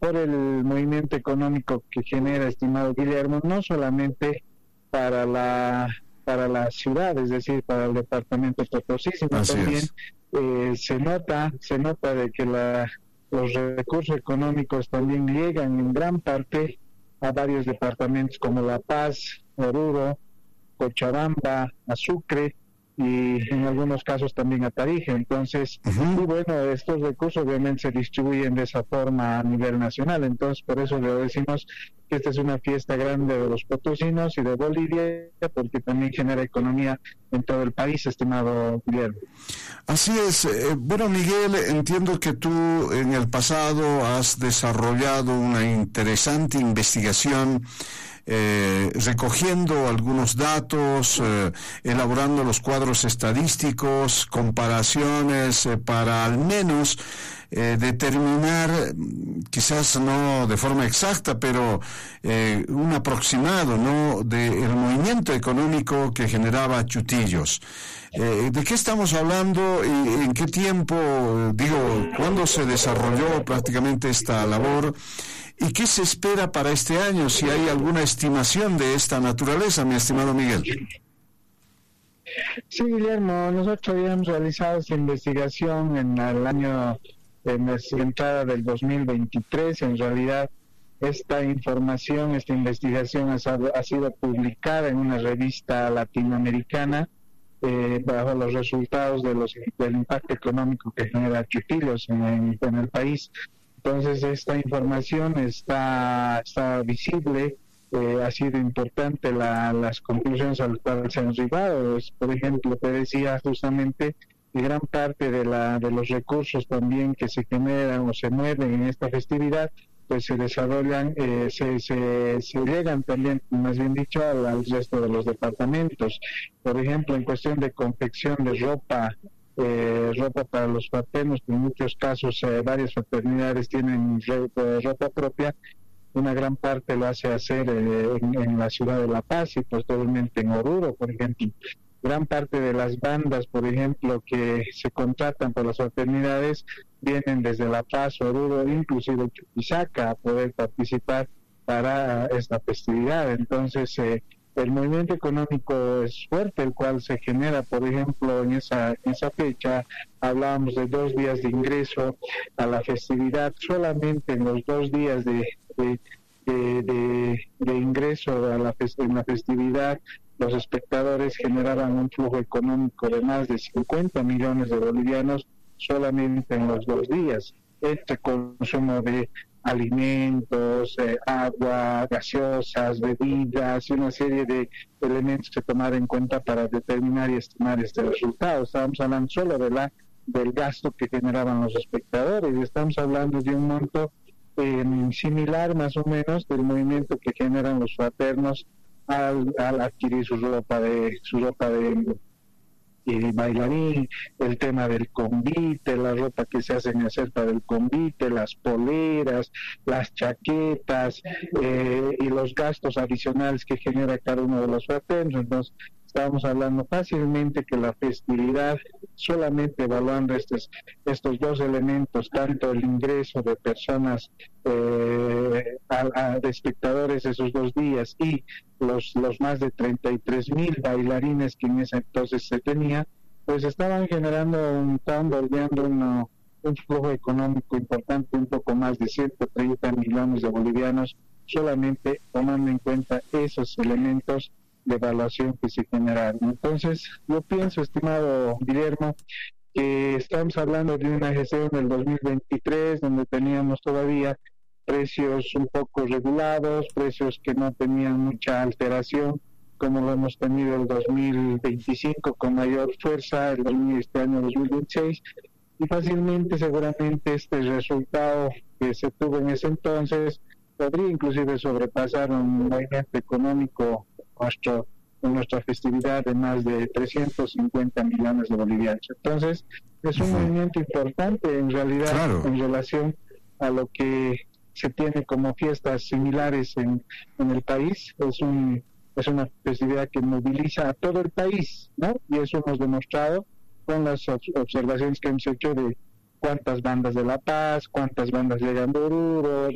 por el movimiento económico que genera, estimado Guillermo, no solamente para la ciudad, es decir, para el departamento de Potosí, sino Así también se nota de que los recursos económicos también llegan en gran parte a varios departamentos como La Paz, Oruro, Cochabamba, a Sucre y en algunos casos también a Tarija. Entonces, y bueno, estos recursos obviamente se distribuyen de esa forma a nivel nacional. Entonces, por eso le decimos que esta es una fiesta grande de los potosinos y de Bolivia, porque también genera economía en todo el país, estimado Guillermo. Así es. Bueno, Miguel, entiendo que tú en el pasado has desarrollado una interesante investigación recogiendo algunos datos, elaborando los cuadros estadísticos, comparaciones para al menos determinar, quizás no de forma exacta, pero un aproximado, ¿no?, del movimiento económico que generaba Chutillos. ¿De qué estamos hablando y en qué tiempo, cuándo se desarrolló prácticamente esta labor? ¿Y qué se espera para este año? Si hay alguna estimación de esta naturaleza, mi estimado Miguel. Sí, Guillermo, nosotros habíamos realizado esta investigación en la entrada del 2023. En realidad, esta investigación ha sido publicada en una revista latinoamericana bajo los resultados del impacto económico que genera Chutillos en el país. Entonces esta información está visible, ha sido importante las conclusiones a las cuales se han arribado. Por ejemplo, te decía justamente que gran parte de los recursos también que se generan o se mueven en esta festividad, pues se desarrollan, se llegan también, más bien dicho, al resto de los departamentos. Por ejemplo, en cuestión de confección de ropa para los fraternos, en muchos casos varias fraternidades tienen ropa propia. Una gran parte lo hace hacer en la ciudad de La Paz y posteriormente en Oruro, por ejemplo. Gran parte de las bandas, por ejemplo, que se contratan por las fraternidades vienen desde La Paz, Oruro, inclusive Chuquisaca, a poder participar para esta festividad. Entonces, el movimiento económico es fuerte, el cual se genera, por ejemplo, en esa fecha. Hablábamos de 2 días de ingreso a la festividad. Solamente en los 2 días de ingreso en la festividad, los espectadores generaban un flujo económico de más de 50 millones de bolivianos solamente en los 2 días, entre consumo de alimentos, agua, gaseosas, bebidas y una serie de elementos que tomar en cuenta para determinar y estimar este resultado. Estábamos hablando solo del gasto que generaban los espectadores, y estamos hablando de un monto similar más o menos del movimiento que generan los fraternos al adquirir su ropa de bailarín, el tema del convite, la ropa que se hacen hacer para el convite, las poleras, las chaquetas y los gastos adicionales que genera cada uno de los fraternos. Entonces, estábamos hablando fácilmente que la festividad, solamente evaluando estos 2 elementos, tanto el ingreso de personas, de espectadores esos 2 días y los más de 33,000 bailarines que en ese entonces se tenía, pues estaban bordeando un flujo económico importante, un poco más de 130 millones de bolivianos, solamente tomando en cuenta esos elementos de evaluación que se generaron. Entonces, yo pienso, estimado Guillermo, que estamos hablando de una gestión del 2023 donde teníamos todavía precios un poco regulados, precios que no tenían mucha alteración, como lo hemos tenido el 2025 con mayor fuerza, este año 2026, y fácilmente, seguramente, este resultado que se tuvo en ese entonces podría inclusive sobrepasar un movimiento económico en nuestra festividad de más de 350 millones de bolivianos. Entonces, es un movimiento importante en realidad, claro, en relación a lo que se tiene como fiestas similares en el país. Es una festividad que moviliza a todo el país, ¿no? Y eso hemos demostrado con las observaciones que hemos hecho de cuántas bandas de La Paz, cuántas bandas llegan de Oruro,